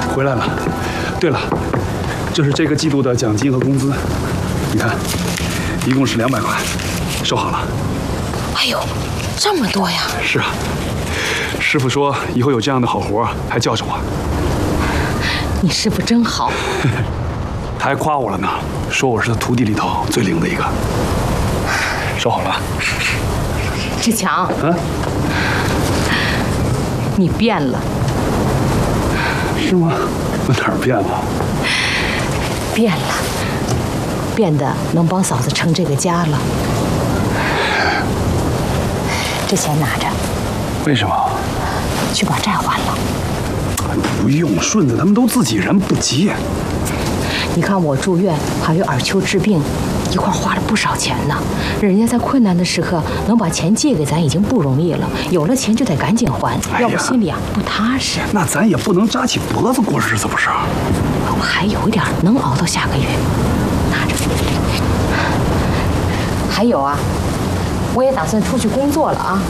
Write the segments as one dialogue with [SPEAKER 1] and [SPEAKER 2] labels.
[SPEAKER 1] 回来了。对了，这是这个季度的奖金和工资，你看，一共是200块，收好了。
[SPEAKER 2] 哎呦，这么多呀！
[SPEAKER 1] 是啊，师傅说以后有这样的好活还叫着我。
[SPEAKER 2] 你师傅真好。
[SPEAKER 1] 他还夸我了呢，说我是他徒弟里头最灵的一个。收好了。
[SPEAKER 2] 志强，
[SPEAKER 1] 啊？
[SPEAKER 2] 你变了。
[SPEAKER 1] 是吗？我哪儿变了？
[SPEAKER 2] 变了，变得能帮嫂子撑这个家了。这钱拿着。
[SPEAKER 1] 为什么？
[SPEAKER 2] 去把债还了。
[SPEAKER 1] 不用，顺子他们都自己人，不急。
[SPEAKER 2] 你看我住院，还有尔秋治病，一块花了不少钱呢。人家在困难的时刻能把钱借给咱已经不容易了，有了钱就得赶紧还，要不心里啊不踏实。
[SPEAKER 1] 那咱也不能扎起脖子过日子，不是？
[SPEAKER 2] 我还有一点能熬到下个月，拿着。还有啊，我也打算出去工作了啊。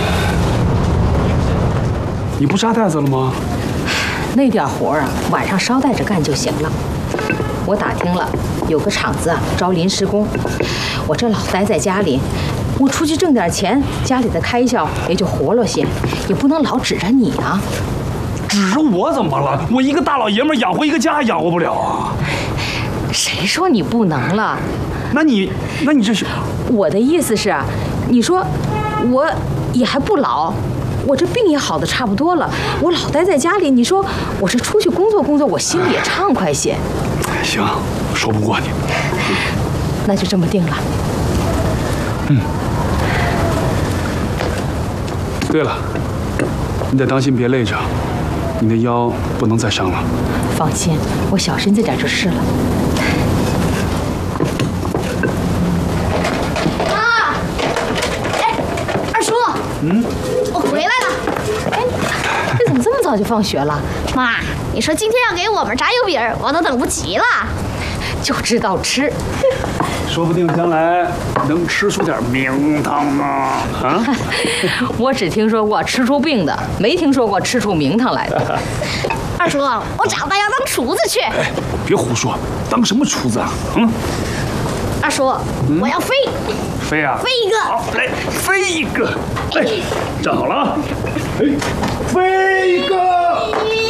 [SPEAKER 1] 你不扎袋子了吗？
[SPEAKER 2] 那点活啊，晚上捎带着干就行了。我打听了，有个厂子啊招临时工。我这老待在家里，我出去挣点钱，家里的开销也就活络些，也不能老指着你啊。
[SPEAKER 1] 指着我怎么了？我一个大老爷们养活一个家还养活不了啊！
[SPEAKER 2] 谁说你不能了？
[SPEAKER 1] 那你这是？
[SPEAKER 2] 我的意思是啊，你说我也还不老。我这病也好的差不多了，我老待在家里，你说我这出去工作，我心里也畅快些。
[SPEAKER 1] 行，说不过你。
[SPEAKER 2] 那就这么定了。
[SPEAKER 1] 对了，你得当心别累着，你的腰不能再伤了。
[SPEAKER 2] 放心，我小心着点就是了。
[SPEAKER 3] 妈，哎，二叔，我回来了。
[SPEAKER 2] 哎，你怎么这么早就放学了？
[SPEAKER 3] 妈，你说今天要给我们炸油饼，我都等不及了。
[SPEAKER 2] 就知道吃，
[SPEAKER 1] 说不定将来能吃出点名堂呢。啊！
[SPEAKER 2] 我只听说过吃出病的，没听说过吃出名堂来的。
[SPEAKER 3] 二叔，我长大要当厨子去。
[SPEAKER 1] 哎，别胡说，当什么厨子啊？
[SPEAKER 3] 二叔，我要飞。
[SPEAKER 1] 飞啊！
[SPEAKER 3] 飞一个。
[SPEAKER 1] 好，来，飞一个。哎，站好了啊！哎，飞一个。